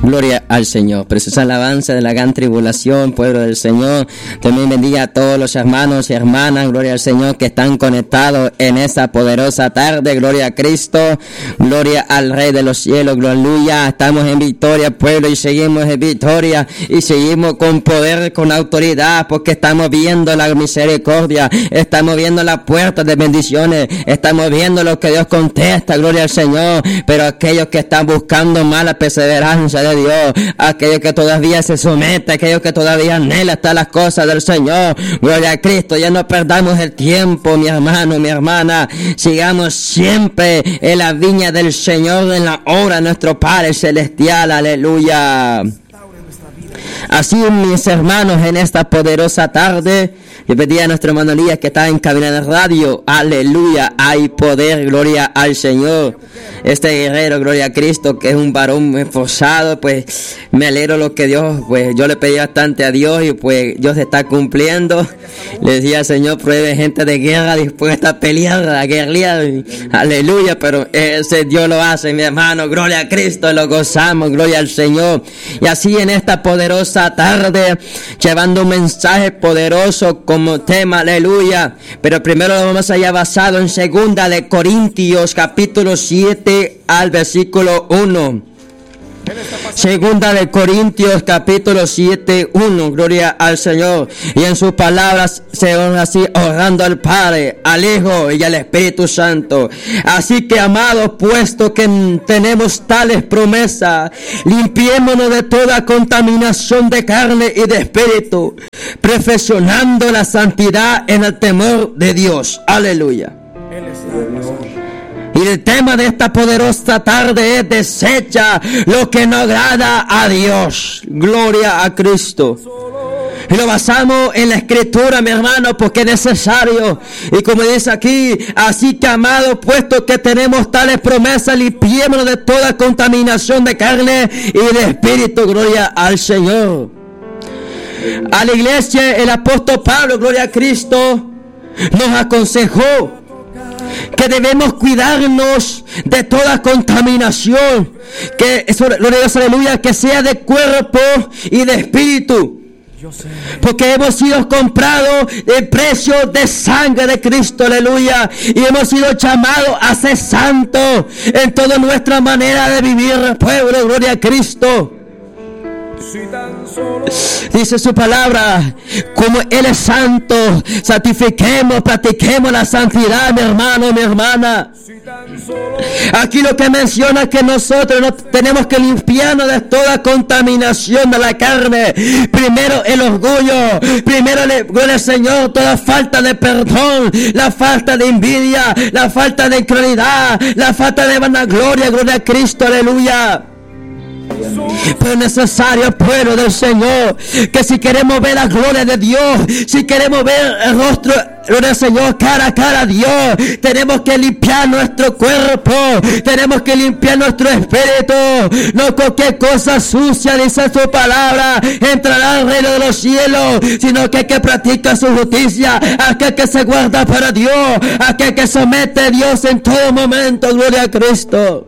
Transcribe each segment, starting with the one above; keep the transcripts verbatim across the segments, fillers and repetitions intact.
Gloria al Señor. Preciosa alabanza de la gran tribulación, pueblo del Señor. También bendiga a todos los hermanos y hermanas, gloria al Señor, que están conectados en esa poderosa tarde. Gloria a Cristo, gloria al Rey de los cielos, aleluya. Estamos en victoria, pueblo, y seguimos en victoria, y seguimos con poder, con autoridad, porque estamos viendo la misericordia, estamos viendo la puerta de bendiciones, estamos viendo lo que Dios contesta, gloria al Señor. Pero aquellos que están buscando mala perseverancia de Dios, aquellos que todavía se someten, aquellos que todavía anhelan hasta las cosas del Señor, gloria a Cristo, ya no perdamos el tiempo, mi hermano, mi hermana, sigamos siempre en la viña del Señor, en la obra de nuestro Padre Celestial, aleluya. Así, mis hermanos, en esta poderosa tarde, yo pedí a nuestro hermano Elías, que está en cabina de radio, aleluya, hay poder, gloria al Señor. Este guerrero, gloria a Cristo, que es un varón esforzado, pues me alegro lo que Dios, pues yo le pedí bastante a Dios, y pues Dios está cumpliendo. Le decía, Señor, pruebe gente de guerra dispuesta a pelear, a guerrear, aleluya, pero ese Dios lo hace, mi hermano, gloria a Cristo, lo gozamos, gloria al Señor. Y así en esta poderosa tarde, llevando un mensaje poderoso como tema, aleluya, pero primero lo vamos allá basado en segunda de Corintios, capítulo siete al versículo uno. Segunda de Corintios capítulo siete, uno, gloria al Señor. Y en sus palabras se van así, orando al Padre, al Hijo y al Espíritu Santo. Así que, amados, puesto que tenemos tales promesas, limpiémonos de toda contaminación de carne y de espíritu, perfeccionando la santidad en el temor de Dios. Aleluya. Y el tema de esta poderosa tarde es: desecha lo que no agrada a Dios. Gloria a Cristo. Y lo basamos en la Escritura, mi hermano, porque es necesario. Y como dice aquí, así que, amados, puesto que tenemos tales promesas, limpiémonos de toda contaminación de carne y de espíritu. Gloria al Señor. A la iglesia, el apóstol Pablo, gloria a Cristo, nos aconsejó que debemos cuidarnos de toda contaminación, que eso, aleluya, que sea de cuerpo y de espíritu, porque hemos sido comprados en precio de sangre de Cristo, aleluya, y hemos sido llamados a ser santos en toda nuestra manera de vivir, pueblo, gloria a Cristo. Dice su palabra, como Él es santo, santifiquemos, practiquemos la santidad, mi hermano, mi hermana. Aquí lo que menciona es que nosotros no tenemos que limpiarnos de toda contaminación de la carne. Primero el orgullo, primero, gloria al Señor, toda falta de perdón, la falta de envidia, la falta de incredulidad, la falta de vanagloria, gloria a Cristo, aleluya. Pero es necesario, pueblo del Señor, que si queremos ver la gloria de Dios, si queremos ver el rostro del Señor cara a cara a Dios, tenemos que limpiar nuestro cuerpo, tenemos que limpiar nuestro espíritu. No cualquier cosa sucia, dice su palabra, entrará al reino de los cielos, sino que hay que practicar su justicia, aquel que se guarda para Dios, aquel que somete a Dios en todo momento. Gloria a Cristo.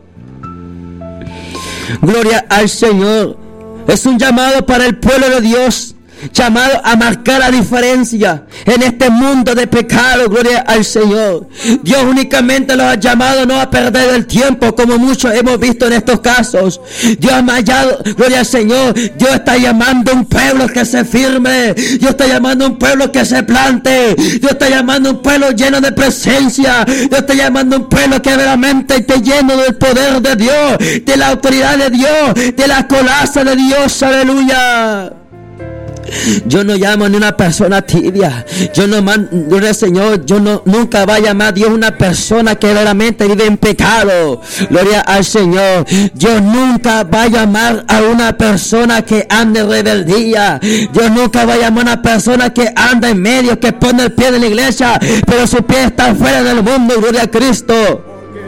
Gloria al Señor. Es un llamado para el pueblo de Dios, llamado a marcar la diferencia en este mundo de pecado. Gloria al Señor. Dios únicamente los ha llamado no a perder el tiempo, como muchos hemos visto en estos casos. Dios ha llamado, gloria al Señor, Dios está llamando a un pueblo que se firme, Dios está llamando a un pueblo que se plante, Dios está llamando a un pueblo lleno de presencia, Dios está llamando a un pueblo que verdaderamente esté lleno del poder de Dios, de la autoridad de Dios, de la coraza de Dios. Aleluya. Yo no llamo ni una persona tibia. Yo no mando, gloria al Señor, yo no, nunca va a llamar a Dios una persona que verdaderamente vive en pecado. Gloria al Señor. Dios nunca va a llamar a una persona que anda en rebeldía. Dios nunca va a llamar a una persona que anda en medio, que pone el pie en la iglesia, pero su pie está fuera del mundo. Gloria a Cristo.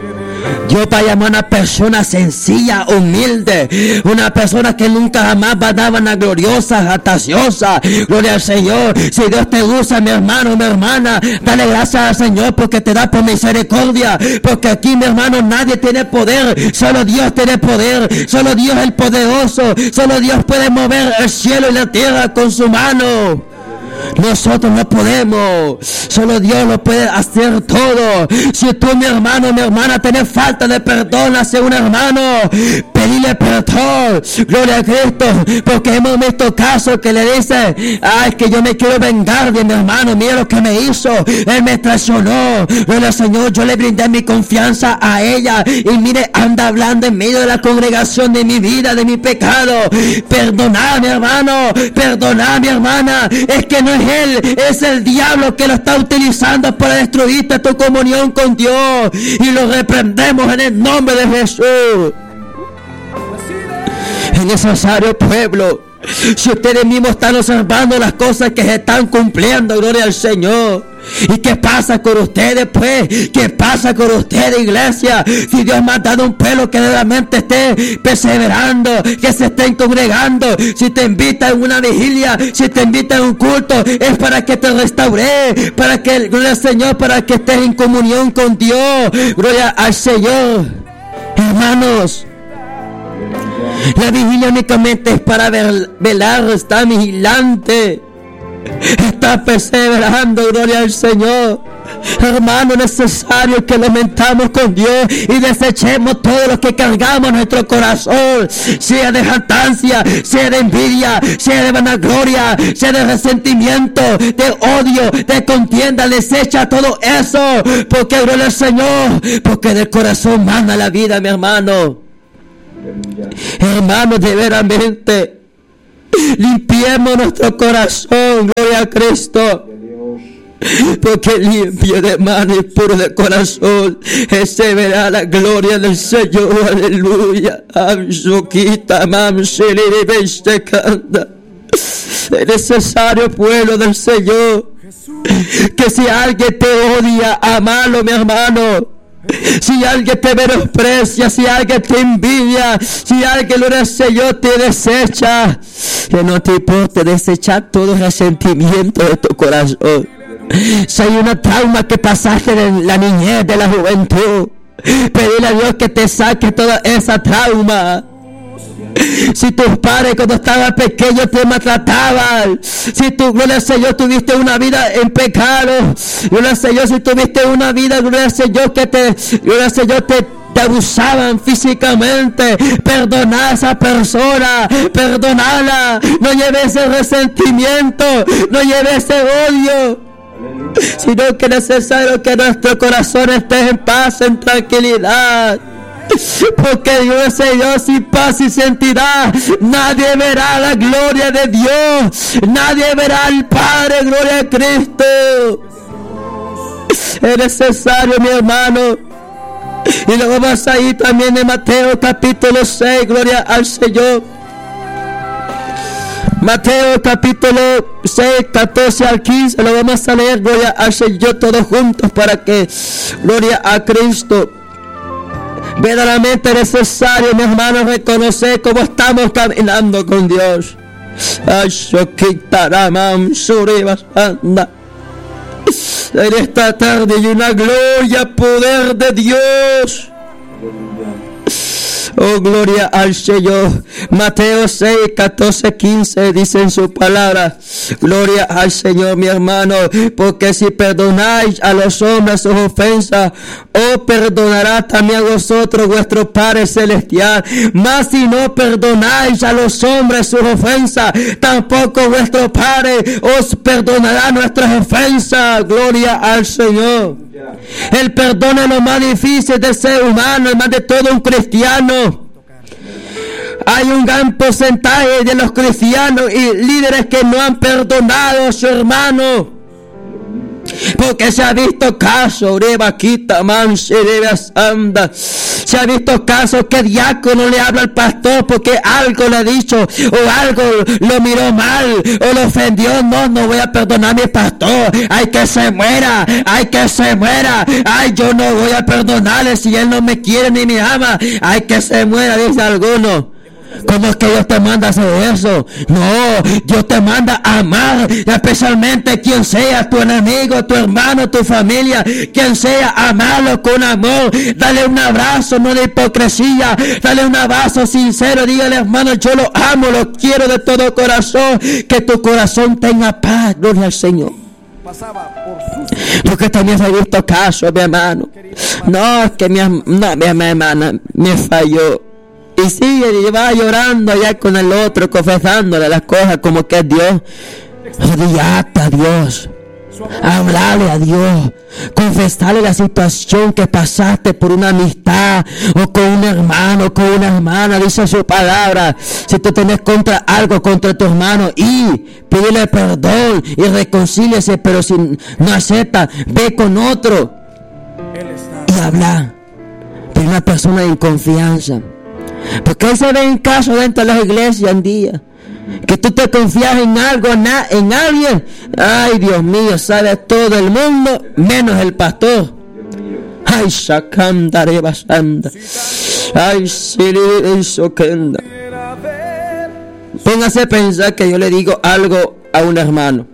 Dios va a llamar a una persona sencilla, humilde, una persona que nunca jamás va a dar una gloriosa, jactaciosa. Gloria al Señor. Si Dios te usa, mi hermano, mi hermana, dale gracias al Señor porque te da por misericordia. Porque aquí, mi hermano, nadie tiene poder, solo Dios tiene poder, solo Dios es el poderoso, solo Dios puede mover el cielo y la tierra con su mano. Nosotros no podemos, solo Dios lo puede hacer todo. Si tú, mi hermano, mi hermana, tenés falta de perdón hacia un hermano, pedile perdón, gloria a Cristo, porque hemos visto casos que le dicen, ay, que yo me quiero vengar de mi hermano, mira lo que me hizo, él me traicionó, gloria al Señor, yo le brindé mi confianza a ella, y mire, anda hablando en medio de la congregación de mi vida, de mi pecado. Perdona, mi hermano, perdona, mi hermana, es que no es él, es el diablo que lo está utilizando para destruirte tu comunión con Dios, y lo reprendemos en el nombre de Jesús. Es necesario, pueblo, si ustedes mismos están observando las cosas que se están cumpliendo, gloria al Señor. ¿Y qué pasa con ustedes, pues? ¿Qué pasa con ustedes, iglesia? Si Dios me ha dado un pueblo que realmente esté perseverando, que se estén congregando, si te invita a una vigilia, si te invita a un culto, es para que te restaure, para que, gloria al Señor, para que estés en comunión con Dios, gloria al Señor. Hermanos, la vigilia únicamente es para velar, está vigilante, está perseverando, gloria al Señor. Hermano, es necesario que lamentamos con Dios y desechemos todo lo que cargamos en nuestro corazón, sea de jactancia, sea de envidia, sea de vanagloria, sea de resentimiento, de odio, de contienda. Desecha todo eso, porque gloria al Señor, porque del corazón manda la vida, mi hermano. Hermanos, de veramente limpiemos nuestro corazón, gloria a Cristo, porque limpio de mano y puro de corazón, ese verá la gloria del Señor. Aleluya. Es necesario, pueblo del Señor, que si alguien te odia, amalo, mi hermano. Si alguien te menosprecia, si alguien te envidia, si alguien, gloria al Señor, te desecha, que no te importe desechar todo resentimiento de tu corazón. Si hay una trauma que pasaste de la niñez, de la juventud, pedirle a Dios que te saque toda esa trauma. Si tus padres cuando estabas pequeños te maltrataban, si tú, gloria al Señor, tuviste una vida en pecado, gloria al Señor, si tuviste una vida, gloria al Señor, que te, gloria al Señor, te, te abusaban físicamente, perdona a esa persona, perdonala, no lleves ese resentimiento, no lleves ese odio, sino que es necesario que nuestro corazón esté en paz, en tranquilidad. Porque Dios, Señor, sin paz y santidad, nadie verá la gloria de Dios, nadie verá al Padre, gloria a Cristo. Es necesario, mi hermano. Y luego vamos a ir también en Mateo capítulo seis, gloria al Señor. Mateo capítulo seis, catorce al quince, lo vamos a leer, gloria al Señor, todos juntos, para que, gloria a Cristo. Verdaderamente es necesario, mi hermano, reconocer cómo estamos caminando con Dios. En esta tarde hay una gloria, poder de Dios. Oh, gloria al Señor. Mateo seis, catorce, quince dice en su palabra, gloria al Señor, mi hermano, porque si perdonáis a los hombres sus ofensas, os perdonará también a vosotros vuestro Padre Celestial. Mas si no perdonáis a los hombres sus ofensas, tampoco vuestro Padre os perdonará nuestras ofensas. Gloria al Señor. El perdón es lo más difícil del ser humano, el más de todo un cristiano. Hay un gran porcentaje de los cristianos y líderes que no han perdonado a su hermano, porque se ha visto caso, rebaquita, man, anda, Se ha visto casos que diácono le habla al pastor porque algo le ha dicho o algo lo miró mal o lo ofendió. No, no voy a perdonar a mi pastor. Ay, que se muera. Ay, que se muera. Ay, yo no voy a perdonarle si él no me quiere ni me ama. Ay, que se muera, dice alguno. ¿Cómo es que Dios te manda a hacer eso? No, Dios te manda a amar, especialmente quien sea tu enemigo, tu hermano, tu familia, quien sea, amarlo con amor. Dale un abrazo, no de hipocresía. Dale un abrazo sincero. Dígale, hermano, yo lo amo, lo quiero de todo corazón. Que tu corazón tenga paz, gloria al Señor. Porque también se ha visto casos, mi hermano. No, es que mi, no, mi, mi hermana me falló. Y sigue y va llorando allá con el otro, confesándole las cosas como que es Dios. Arrodillate a Dios. Hablarle a Dios. Confesarle la situación que pasaste por una amistad o con un hermano, con una hermana. Dice su palabra. Si tú tenés contra algo contra tu hermano y pídele perdón y reconcíliese, pero si no acepta, ve con otro y habla. Pero una persona de confianza. Porque hoy se ven casos dentro de las iglesias en día que tú te confías en algo, en alguien. Ay, Dios mío, sabe todo el mundo menos el pastor. Ay, Shakandare Basanda. Ay, Siri Sokenda. Póngase a pensar que yo le digo algo a un hermano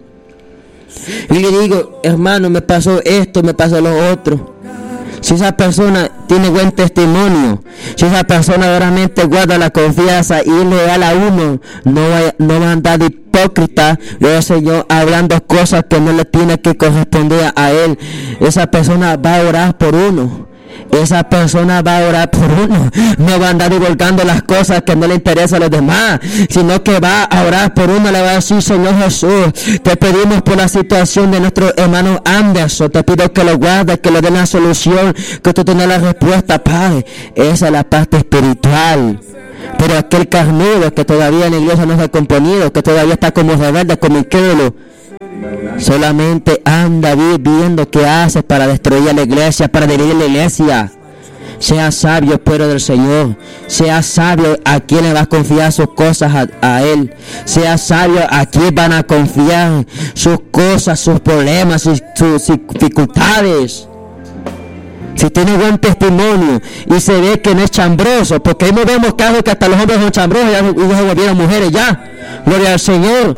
y le digo, hermano, me pasó esto, me pasó lo otro. Si esa persona tiene buen testimonio, si esa persona realmente guarda la confianza y es leal a uno, no va, no va a andar de hipócrita, luego Señor, hablando cosas que no le tiene que corresponder a él. Esa persona va a orar por uno. Esa persona va a orar por uno. No va a andar divulgando las cosas que no le interesan a los demás, sino que va a orar por uno. Le va a decir, Señor Jesús, te pedimos por la situación de nuestro hermano Anderson. Te pido que lo guardes, que le den la solución, que tú tengas la respuesta, Padre. Esa es la parte espiritual. Pero aquel carnudo que todavía en la iglesia no se ha componido, que todavía está como rebelde, como incrédulo, solamente anda viendo qué hace para destruir la iglesia, para dividir la iglesia. Sea sabio, pueblo del Señor. Sea sabio a quién le va a confiar sus cosas a, a Él. Sea sabio a quién van a confiar sus cosas, sus problemas, sus, sus dificultades. Si tiene buen testimonio y se ve que no es chambroso, porque ahí no vemos casos que hasta los hombres son chambrosos, ya se volvieron mujeres ya. Gloria al Señor.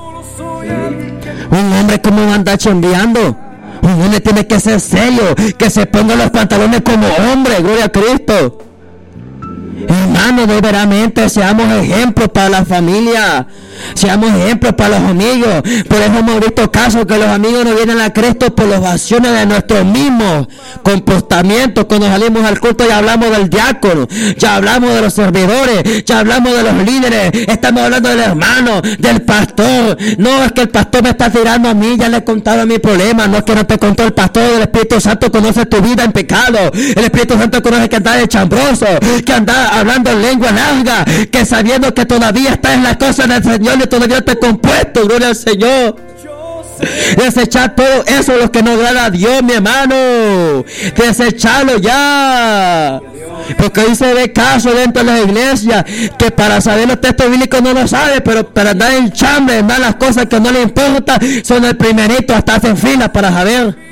Un hombre como va a andar chambeando. Un hombre tiene que ser serio, que se ponga los pantalones como hombre. Gloria a Cristo. Hermanos, de veramente seamos ejemplos para la familia, seamos ejemplos para los amigos. Por eso hemos visto casos que los amigos no vienen a Cristo por las acciones de nuestros mismos comportamientos. Cuando salimos al culto ya hablamos del diácono, ya hablamos de los servidores, ya hablamos de los líderes, estamos hablando del hermano, del pastor. No es que el pastor me está tirando a mí, ya le he contado mi problema. No es que no te contó el pastor. El Espíritu Santo conoce tu vida en pecado. El Espíritu Santo conoce que andas de chambroso, que andas hablando en lengua larga, que sabiendo que todavía estás en las cosas del Señor y todavía te he compuesto. Gloria al Señor. Desechar todo eso, lo que no agrada a Dios, mi hermano. Desecharlo ya. Porque hoy se ve casos dentro de las iglesias que para saber los textos bíblicos no lo sabe, pero para andar en chambre, en las cosas que no le importan, son el primerito, hasta hacen fila para saber.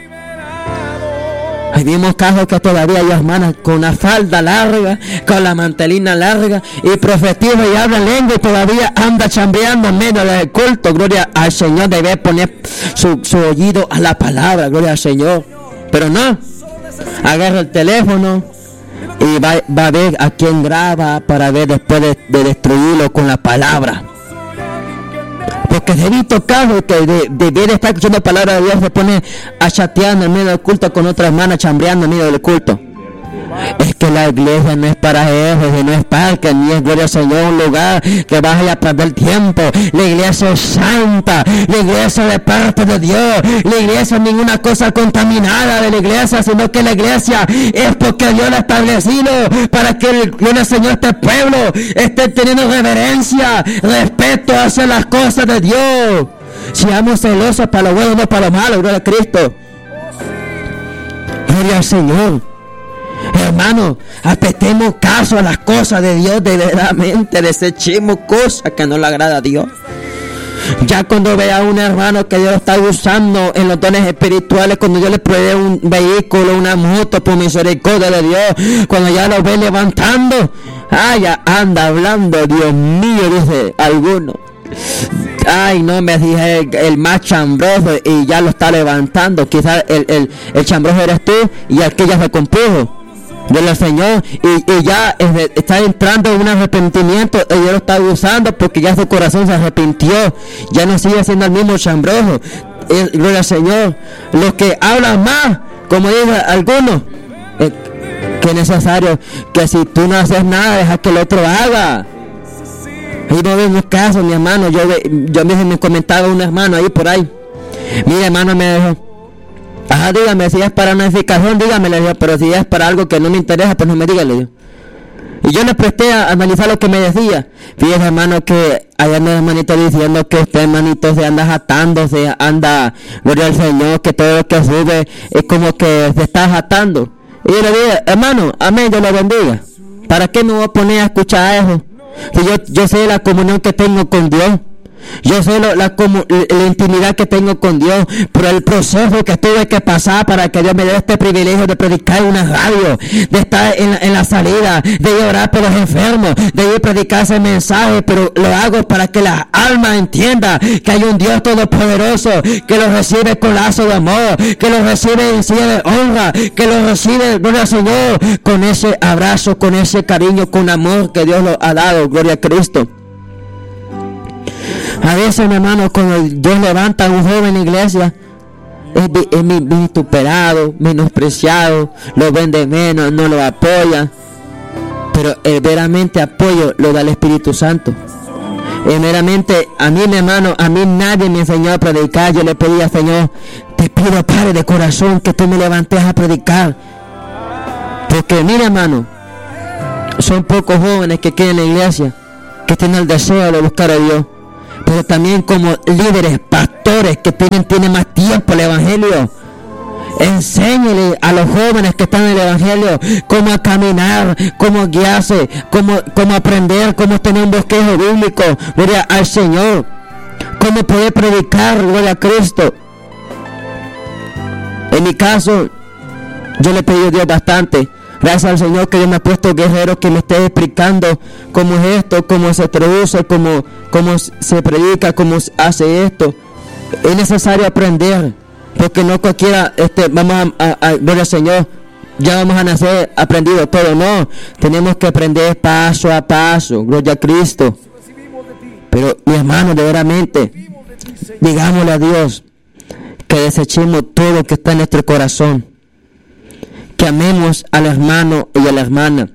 Ahí vimos casos que todavía hay hermanas con la falda larga, con la mantelina larga, y profetiza y habla lengua y todavía anda chambreando en medio del culto. Gloria al Señor, debe poner su, su oído a la palabra, gloria al Señor. Pero no, agarra el teléfono y va, va a ver a quién graba para ver después de, de destruirlo con la palabra. Porque he visto casos que de, de, de estar escuchando la palabra de Dios se pone a chatear en el medio del culto con otra hermana, chambreando en medio del culto. Es que la iglesia no es para eso, no es parque, ni es, gloria al Señor, un lugar que vas a perder tiempo. La iglesia es santa, la iglesia es de parte de Dios, la iglesia no es ninguna cosa contaminada de la iglesia, sino que la iglesia es porque Dios la ha establecido para que el, gloria al Señor, este pueblo esté teniendo reverencia, respeto hacia las cosas de Dios. Seamos celosos para lo bueno, no para lo malo, gloria a Cristo. Gloria al Señor. Hermano, apretemos caso a las cosas de Dios, de verdaderamente desechemos cosas que no le agrada a Dios. Ya cuando vea a un hermano que Dios está usando en los dones espirituales, cuando Dios le provee un vehículo, una moto por misericordia de Dios, cuando ya lo ve levantando, ay, ya anda hablando, Dios mío, dice alguno. Ay, no me dije el, el más chambroso y ya lo está levantando. Quizás el, el, el chambroso eres tú y aquella se compuso del Señor y, y ya es, está entrando en un arrepentimiento y Dios lo está usando porque ya su corazón se arrepintió, ya no sigue siendo el mismo chambroso. Y, gloria al Señor. Los que hablan más, como dicen algunos, eh, que es necesario que si tú no haces nada, deja que el otro haga. Y no vemos caso, mi hermano. Yo, yo mismo me comentaba un hermano ahí por ahí. Mi hermano me dijo, ajá, dígame, si es para una edificación, dígame, le digo, pero si es para algo que no me interesa, pues no me diga, le digo. Y yo le presté a analizar lo que me decía. Fíjese, hermano, que allá anda el hermanito diciendo que usted, hermanito, se anda jatando, se anda, gloria al Señor, que todo lo que sube es como que se está jatando. Y yo le dije, hermano, amén, Dios lo bendiga. ¿Para qué me voy a poner a escuchar eso? Si yo, yo sé la comunión que tengo con Dios. Yo sé lo, la, como, la intimidad que tengo con Dios, pero el proceso que tuve que pasar para que Dios me dé este privilegio de predicar en una radio, de estar en la, en la salida, de ir a orar por los enfermos, de ir a predicar ese mensaje, pero lo hago para que la alma entienda que hay un Dios todopoderoso, que lo recibe con lazo de amor, que lo recibe en silla de honra, que lo recibe, gloria al Señor, con ese abrazo, con ese cariño, con amor que Dios lo ha dado, gloria a Cristo. A veces, mi hermano, cuando Dios levanta a un joven en la iglesia, es, es vituperado, menospreciado, lo ven de menos, no lo apoya. Pero el veramente apoyo lo da el Espíritu Santo. El meramente, a mí, mi hermano, a mí nadie me enseñó a predicar. Yo le pedía, Señor, te pido, Padre de corazón, que tú me levantes a predicar. Porque, mira, hermano, son pocos jóvenes que quedan en la iglesia, que tienen el deseo de buscar a Dios. Pero también como líderes, pastores que tienen, tienen más tiempo el Evangelio. Enséñale a los jóvenes que están en el Evangelio cómo caminar, cómo guiarse, cómo, cómo aprender, cómo tener un bosquejo bíblico, gloria al Señor, cómo poder predicar, gloria a Cristo. En mi caso, yo le pedí a Dios bastante. Gracias al Señor que Dios me ha puesto guerreros que me esté explicando cómo es esto, cómo se traduce, cómo, cómo se predica, cómo se hace esto. Es necesario aprender, porque no cualquiera, este, vamos a, a, a ver al Señor, ya vamos a nacer aprendido todo, no. Tenemos que aprender paso a paso, gloria a Cristo. Pero, mi hermano, de veramente, digámosle a Dios que desechemos todo lo que está en nuestro corazón. Que amemos al hermano y a la hermana.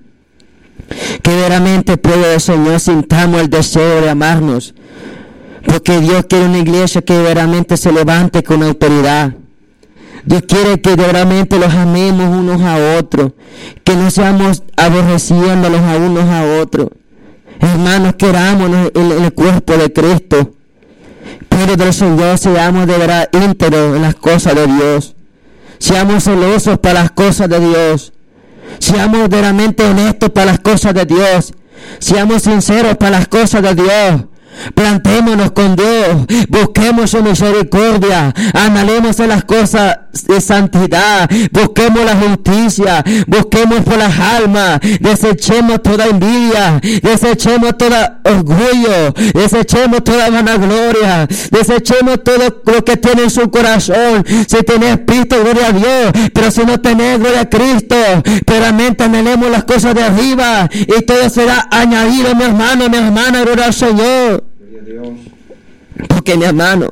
Que verdaderamente, pueblo del Señor, sintamos el deseo de amarnos. Porque Dios quiere una iglesia que verdaderamente se levante con autoridad. Dios quiere que verdaderamente los amemos unos a otros. Que no seamos aborreciéndolos a unos a otros. Hermanos, querámonos en el cuerpo de Cristo. Pueblo del Señor, seamos de verdad íntegros en las cosas de Dios. Seamos celosos para las cosas de Dios. Seamos verdaderamente honestos para las cosas de Dios. Seamos sinceros para las cosas de Dios. Plantémonos con Dios, busquemos su misericordia, analemos en las cosas de santidad, busquemos la justicia, busquemos por las almas, desechemos toda envidia, desechemos todo orgullo, desechemos toda vanagloria, desechemos todo lo que tiene en su corazón. Si tenés Cristo, gloria a Dios, pero si no tenés, gloria a Cristo, puramente anhelemos las cosas de arriba y todo será añadido, mi hermano, mi hermana, gloria al Señor. Porque, mi hermano,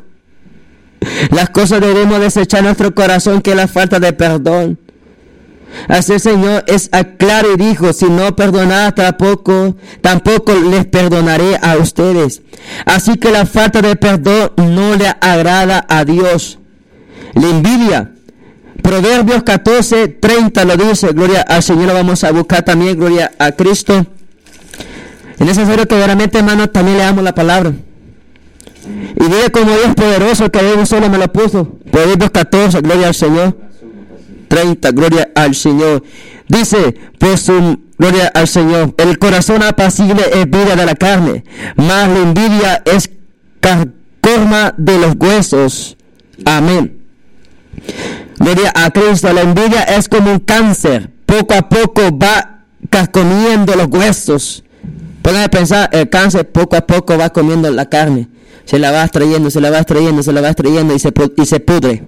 las cosas debemos desechar en nuestro corazón, que es la falta de perdón. Así el Señor es claro y dijo: si no perdonad, tampoco, tampoco les perdonaré a ustedes. Así que la falta de perdón no le agrada a Dios. La envidia. Proverbios catorce, treinta lo dice. Gloria al Señor, lo vamos a buscar también. Gloria a Cristo. Es necesario que verdaderamente, hermanos, también leamos la palabra. Y diga como Dios poderoso, que Dios solo me lo puso. Proverbios catorce, gloria al Señor. treinta, gloria al Señor. Dice, por su gloria al Señor, el corazón apacible es vida de la carne, mas la envidia es carcoma de los huesos. Amén. Gloria a Cristo. La envidia es como un cáncer, poco a poco va carcomiendo los huesos. Pongan a pensar, el cáncer poco a poco va comiendo la carne, se la va extrayendo, se la va extrayendo, se la va extrayendo y se, y se pudre.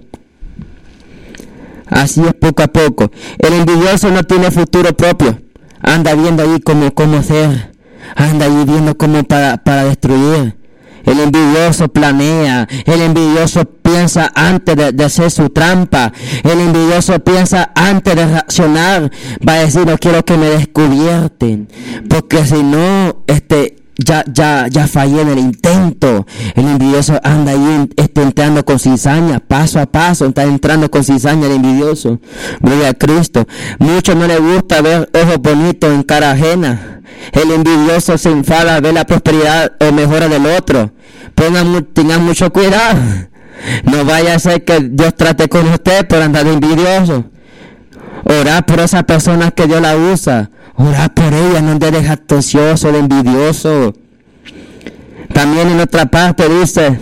Así es poco a poco. El envidioso no tiene futuro propio, anda viendo ahí cómo, cómo hacer, anda ahí viendo cómo para, para destruir. El envidioso planea, el envidioso piensa antes de, de hacer su trampa, el envidioso piensa antes de reaccionar, va a decir, no quiero que me descubierten, porque si no, este, ya, ya, ya fallé en el intento. El envidioso anda ahí este, entrando con cizaña, paso a paso, está entrando con cizaña el envidioso. Gloria a Cristo. Mucho no le gusta ver ojos bonitos en cara ajena. El envidioso se enfada a ver la prosperidad o mejora del otro. Pongan, tengan mucho cuidado. No vaya a ser que Dios trate con usted por andar envidioso. Orar por esa persona que Dios la usa. Orar por ella, no de jactancioso, de envidioso. También en otra parte dice,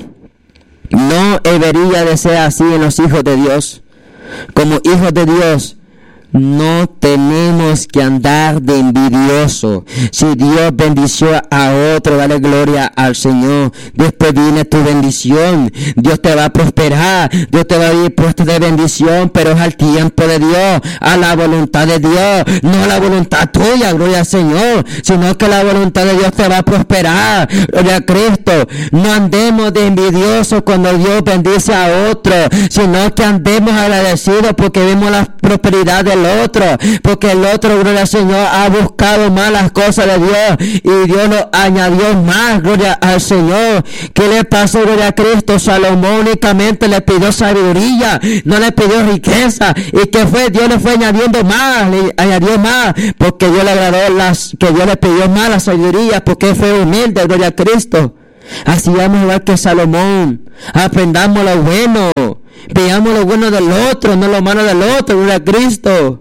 no debería de ser así en los hijos de Dios. Como hijos de Dios, no tenemos que andar de envidioso. Si Dios bendició a otro, dale gloria al Señor. Después viene tu bendición. Dios te va a prosperar. Dios te va a ir puesto de bendición, pero es al tiempo de Dios, a la voluntad de Dios, no a la voluntad tuya, gloria al Señor, sino que la voluntad de Dios te va a prosperar. Gloria a Cristo. No andemos de envidiosos cuando Dios bendice a otro, sino que andemos agradecidos porque vemos la prosperidad del otro, porque el otro, gloria al Señor, ha buscado más las cosas de Dios y Dios lo añadió más, gloria al Señor. ¿Qué le pasó, gloria a Cristo? Salomón únicamente le pidió sabiduría, no le pidió riqueza. ¿Y qué fue? Dios le fue añadiendo más, le añadió más, porque Dios le agradó las, que Dios le pidió más la sabiduría, porque fue humilde, gloria a Cristo. Así vamos a ver que Salomón, aprendamos lo bueno, veamos lo bueno del otro, no lo malo del otro, gloria a Cristo.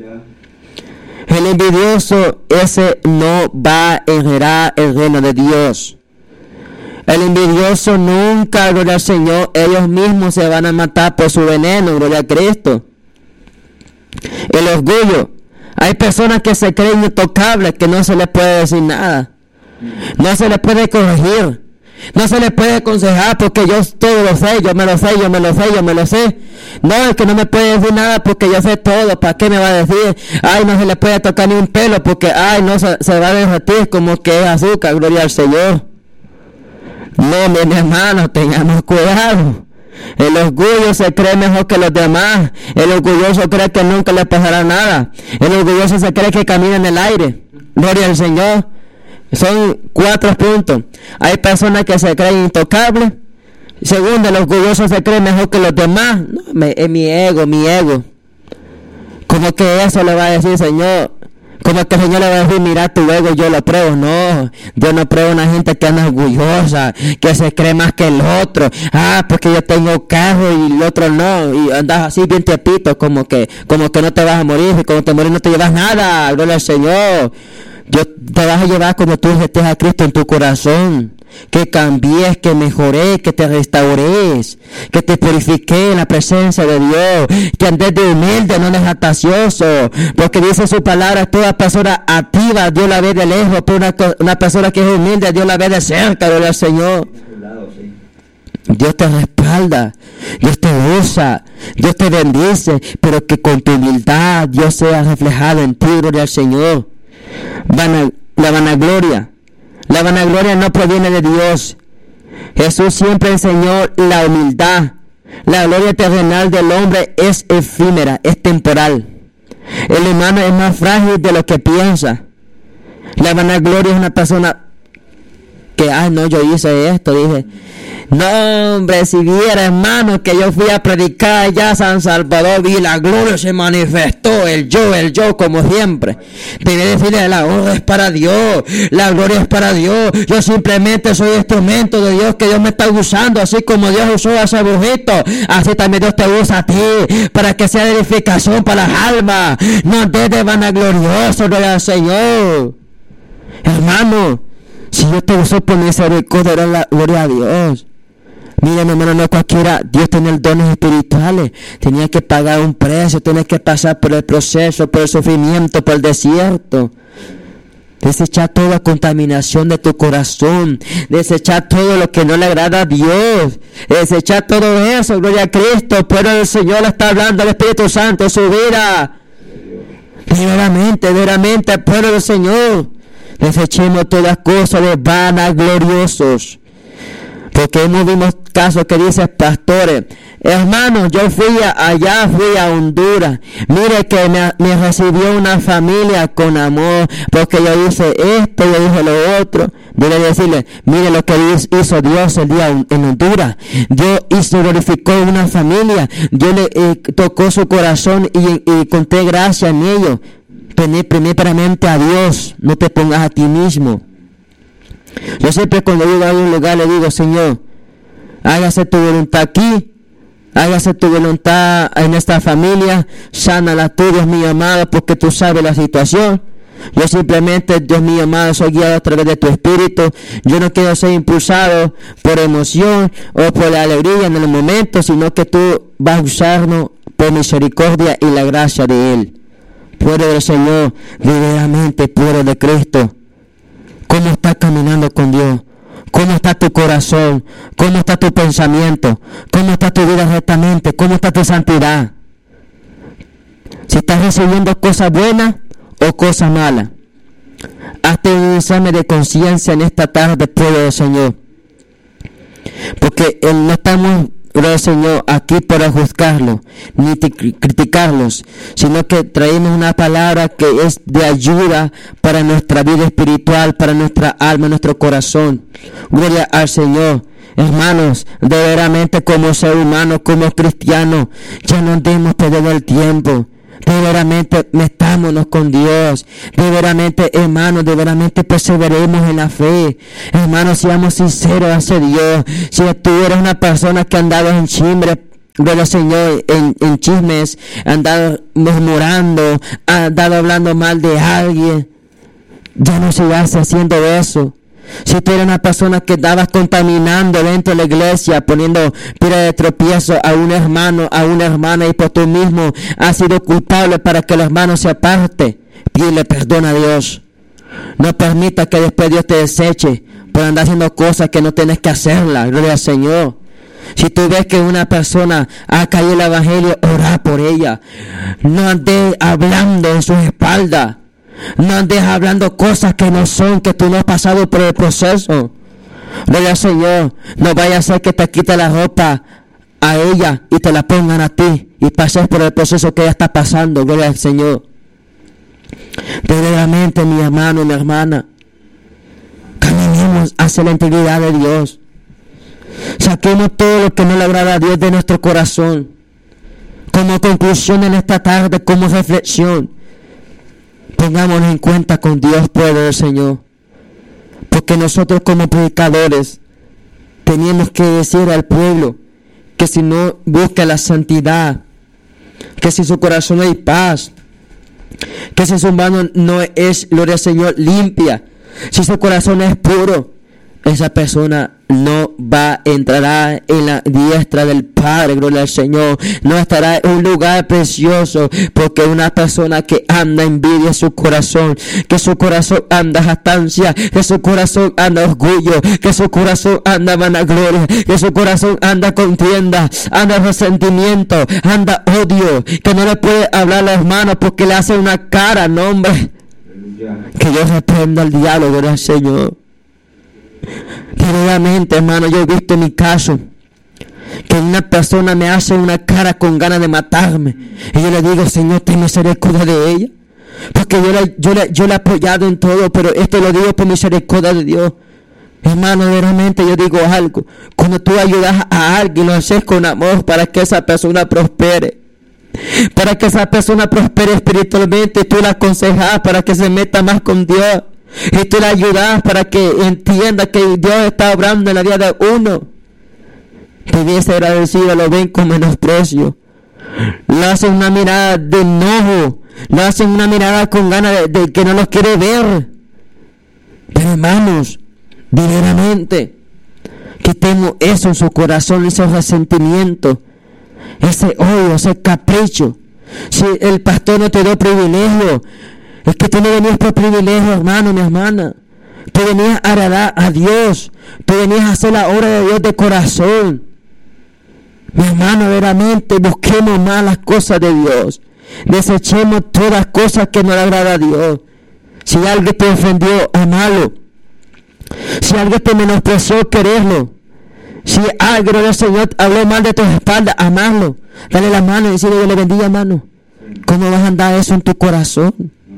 El envidioso, ese no va a heredar el reino de Dios. El envidioso nunca, gloria al Señor, ellos mismos se van a matar por su veneno, gloria a Cristo. El orgullo. Hay personas que se creen intocables, que no se les puede decir nada. No se les puede corregir. No se les puede aconsejar porque yo todo lo sé, yo me lo sé, yo me lo sé, yo me lo sé. No, es que no me puede decir nada porque yo sé todo. ¿Para qué me va a decir? Ay, no se le puede tocar ni un pelo porque, ay, no se, se va a derretir como que es azúcar, gloria al Señor. No, mi hermano, tengamos cuidado. El orgullo se cree mejor que los demás. El orgulloso cree que nunca le pasará nada. El orgulloso se cree que camina en el aire. Gloria al Señor. Son cuatro puntos. Hay personas que se creen intocables. Segundo, el orgulloso se cree mejor que los demás. No, me, es mi ego, mi ego. Como que eso le va a decir, Señor. Como que el Señor le va a decir, mira tu ego, yo lo pruebo. No, Dios no prueba a una gente que anda orgullosa, que se cree más que el otro. Ah, porque yo tengo carro y el otro no. Y andas así bien tepito, como que, como que no te vas a morir. Y como te morir no te llevas nada. Gloria al Señor. Dios te vas a llevar cuando tú estés a Cristo en tu corazón. Que cambies, que mejores, que te restaures, que te purifique en la presencia de Dios, que andes de humilde, no de jactancioso, porque dice su palabra, toda persona activa, Dios la ve de lejos, pero una, una persona que es humilde, Dios la ve de cerca, gloria al Señor. Dios te respalda, Dios te usa, Dios te bendice, pero que con tu humildad Dios sea reflejado en ti, gloria al Señor. Vana, la vanagloria. La vanagloria no proviene de Dios. Jesús siempre enseñó la humildad. La gloria terrenal del hombre es efímera, es temporal. El humano es más frágil de lo que piensa. La vanagloria es una persona que, ah, no, yo hice esto, dije, no, hombre, si viera, hermano, que yo fui a predicar allá a San Salvador y la gloria se manifestó, el yo, el yo, como siempre. Debe decirle, la honra es para Dios, la gloria es para Dios, yo simplemente soy instrumento de Dios, que Dios me está usando, así como Dios usó a ese brujito, así también Dios te usa a ti, para que sea de edificación para las almas, no andes de vanaglorioso, gloria al Señor. Hermano, si Dios te usó por misericordia, era la gloria a Dios. Mira, mi hermano, no cualquiera, Dios tiene dones espirituales, tenía que pagar un precio, tenía que pasar por el proceso, por el sufrimiento, por el desierto. Desechar toda contaminación de tu corazón, desechar todo lo que no le agrada a Dios, desechar todo eso, gloria a Cristo, pueblo del Señor le está hablando al Espíritu Santo, su vida. Veramente, veramente, pueblo del Señor, desechemos todas cosas de vanagloriosos. Porque hemos visto casos que dicen pastores, hermanos, yo fui a, allá, fui a Honduras, mire que me, me recibió una familia con amor, porque yo hice esto, yo dije lo otro. Debe decirle, mire lo que hizo Dios el día en Honduras. Dios hizo, glorificó una familia, Dios le eh, tocó su corazón y, y conté gracia en ello. Primeramente a Dios, no te pongas a ti mismo. Yo siempre cuando llego a un lugar le digo, Señor, hágase tu voluntad aquí, hágase tu voluntad en esta familia, sánala tú, Dios mío amado, porque tú sabes la situación. Yo simplemente, Dios mío amado, soy guiado a través de tu espíritu. Yo no quiero ser impulsado por emoción o por la alegría en el momento, sino que tú vas a usarnos por misericordia y la gracia de Él. Pueblo del Señor, verdaderamente pueblo de Cristo. ¿Cómo estás caminando con Dios? ¿Cómo está tu corazón? ¿Cómo está tu pensamiento? ¿Cómo está tu vida rectamente? ¿Cómo está tu santidad? Si estás recibiendo cosas buenas o cosas malas. Hazte un examen de conciencia en esta tarde, pueblo del Señor. Porque no estamos, gloria al Señor, aquí para juzgarlos, ni criticarlos, sino que traemos una palabra que es de ayuda para nuestra vida espiritual, para nuestra alma, nuestro corazón. Gloria al Señor. Hermanos, de veramente como ser humano, como cristiano, ya no debemos perder el tiempo. De veramente metámonos con Dios. De veramente, hermanos, de veramente perseveremos en la fe. Hermanos, seamos sinceros hacia Dios. Si tú eres una persona que ha andado en chimbre, gloria al Señor, en, en chismes, ha andado murmurando, ha andado hablando mal de alguien, ya no sigas haciendo eso. Si tú eres una persona que estabas contaminando dentro de la iglesia, poniendo piedra de tropiezo a un hermano, a una hermana, y por tú mismo has sido culpable para que el hermano se aparte, pídele perdón a Dios. No permita que después Dios te deseche por andar haciendo cosas que no tienes que hacerlas. Gloria al Señor. Si tú ves que una persona ha caído en el evangelio, ora por ella. No andes hablando en sus espaldas. No andes hablando cosas que no son, que tú no has pasado por el proceso. Gloria al Señor. No vaya a ser que te quite la ropa a ella y te la pongan a ti y pases por el proceso que ella está pasando. Gloria al Señor. Verdaderamente, mi hermano, mi hermana, caminemos hacia la integridad de Dios. Saquemos todo lo que no le agrada a Dios de nuestro corazón. Como conclusión en esta tarde, como reflexión, pongámonos en cuenta con Dios, pueblo del Señor. Porque nosotros como predicadores tenemos que decir al pueblo que si no busca la santidad, que si su corazón no hay paz, que si su mano no es, gloria al Señor, limpia, si su corazón es puro, esa persona no va a entrar en la diestra del Padre, gloria al Señor. No estará en un lugar precioso, porque una persona que anda envidia en su corazón, que su corazón anda jactancia, que su corazón anda orgullo, que su corazón anda vanagloria, que su corazón anda contienda, anda resentimiento, anda odio, que no le puede hablar a la hermana porque le hace una cara, no, hombre. Que Dios reprenda al diablo, gloria al Señor. Verdaderamente, hermano, yo he visto en mi caso que una persona me hace una cara con ganas de matarme y yo le digo, Señor, ten misericordia de ella, porque yo le, yo, le, yo le he apoyado en todo, pero esto lo digo por misericordia de Dios. Hermano, verdaderamente yo digo algo. Cuando tú ayudas a alguien, lo haces con amor para que esa persona prospere. Para que esa persona prospere espiritualmente, y tú la aconsejas para que se meta más con Dios. Y tú la ayudas para que entienda que Dios está obrando en la vida de uno. Te ves agradecido, lo ven con menosprecio. Le hacen una mirada de enojo. Le hacen una mirada con ganas de, de que no los quiere ver. Pero hermanos, verdaderamente, quitemos eso en su corazón, ese resentimiento, ese odio, ese capricho. Si el pastor no te dio privilegio, es que tú no venías por privilegio, hermano, mi hermana. Tú venías a agradar a Dios. Tú venías a hacer la obra de Dios de corazón. Mi hermano, verdaderamente busquemos más las cosas de Dios. Desechemos todas las cosas que no le agrada a Dios. Si alguien te ofendió, amalo. Si alguien te menospreció, quererlo. Si alguien del Señor habló mal de tu espalda, amarlo. Dale la mano y decirle que le bendiga, hermano. ¿Cómo vas a andar eso en tu corazón?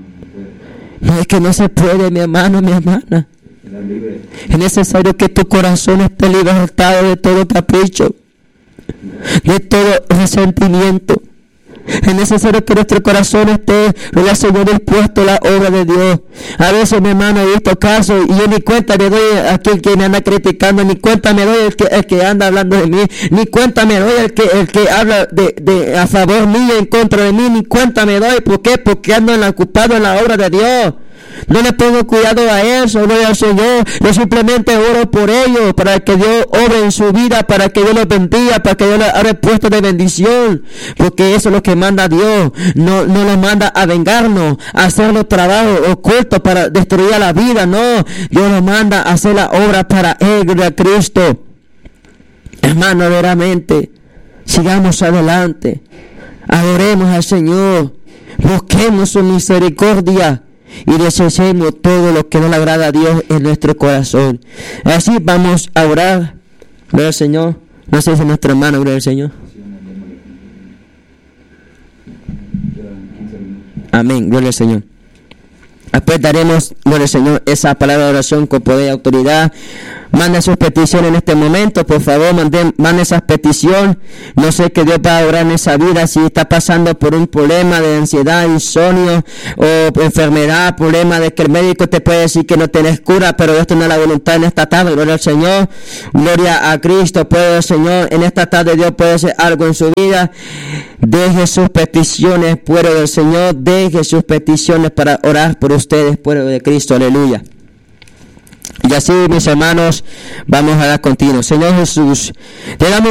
No, es que no se puede, mi hermano, mi hermana. Es necesario que tu corazón esté libertado de todo capricho, de todo resentimiento. Es necesario que nuestro corazón esté relacionado, dispuesto a la obra de Dios. A veces, mi hermano, he visto casos y yo ni cuenta me doy a aquel que me anda criticando, ni cuenta me doy el que, el que anda hablando de mí, ni cuenta me doy el que, el que habla de, de a favor mío, en contra de mí, ni cuenta me doy. ¿Por qué? Porque ando en la, ocupado en la obra de Dios. No le pongo cuidado a eso, gloria al Señor. Yo simplemente oro por ellos, para que Dios obre en su vida, para que Dios los bendiga, para que Dios les abra puestos de bendición. Porque eso es lo que manda Dios. No, no nos manda a vengarnos, a hacer los trabajos ocultos para destruir la vida. No, Dios nos manda a hacer la obra para Él, gloria a Cristo. Hermano, verdaderamente, sigamos adelante. Adoremos al Señor. Busquemos su misericordia. Y desechemos todo lo que no le agrada a Dios en nuestro corazón. Así vamos a orar. Gloria al Señor. No sé si es nuestra hermana, gloria al Señor. Amén, gloria al Señor. Después daremos, gloria al Señor, esa palabra de oración con poder y autoridad. Manda sus peticiones en este momento, por favor, mande, mande esas peticiones. No sé qué Dios va a orar en esa vida, si está pasando por un problema de ansiedad, insomnio o enfermedad, problema de que el médico te puede decir que no tenés cura, pero esto no es la voluntad en esta tarde, gloria al Señor, gloria a Cristo, puede el Señor, en esta tarde Dios puede hacer algo en su vida. Deje sus peticiones, pueblo del Señor, deje sus peticiones para orar por ustedes, pueblo de Cristo, aleluya. Y así, mis hermanos, vamos a dar continuo. Señor Jesús, te damos